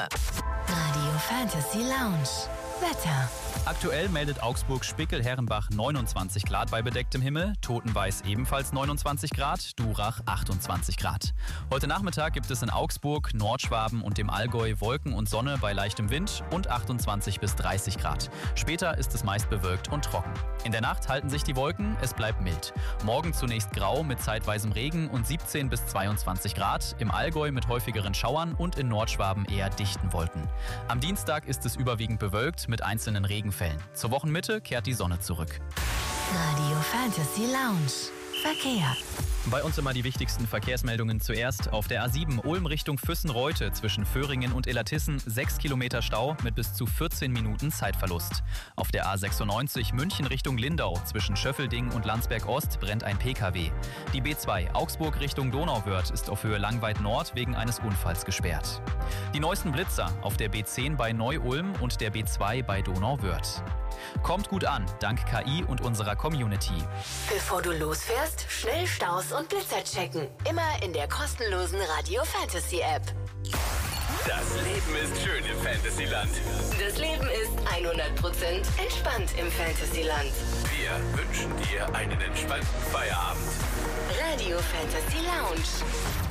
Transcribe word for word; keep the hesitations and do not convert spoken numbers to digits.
Radio Fantasy Lounge. Wetter. Aktuell meldet Augsburg-Spickel-Herrenbach neunundzwanzig Grad bei bedecktem Himmel, Totenweiß ebenfalls neunundzwanzig Grad, Durach achtundzwanzig Grad. Heute Nachmittag gibt es in Augsburg, Nordschwaben und dem Allgäu Wolken und Sonne bei leichtem Wind und achtundzwanzig bis dreißig Grad. Später ist es meist bewölkt und trocken. In der Nacht halten sich die Wolken, es bleibt mild. Morgen zunächst grau mit zeitweisem Regen und siebzehn bis zweiundzwanzig Grad, im Allgäu mit häufigeren Schauern und in Nordschwaben eher dichten Wolken. Am Dienstag ist es überwiegend bewölkt mit einzelnen Regenfällen. Zur Wochenmitte kehrt die Sonne zurück. Radio Fantasy Lounge. Verkehr. Bei uns immer die wichtigsten Verkehrsmeldungen zuerst. Auf der A sieben Ulm Richtung Füssen-Reute zwischen Föhringen und Illertissen sechs Kilometer Stau mit bis zu vierzehn Minuten Zeitverlust. Auf der A sechsundneunzig München Richtung Lindau zwischen Schöffelding und Landsberg-Ost brennt ein P K W. Die B zwei Augsburg Richtung Donauwörth ist auf Höhe Langweid Nord wegen eines Unfalls gesperrt. Die neuesten Blitzer auf der B zehn bei Neu-Ulm und der B zwei bei Donauwörth. Kommt gut an, dank K I und unserer Community. Bevor du losfährst, schnell Staus und Blitzer checken. Immer in der kostenlosen Radio Fantasy App. Das Leben ist schön im Fantasyland. Das Leben ist hundert Prozent entspannt im Fantasyland. Wir wünschen dir einen entspannten Feierabend. Radio Fantasy Lounge.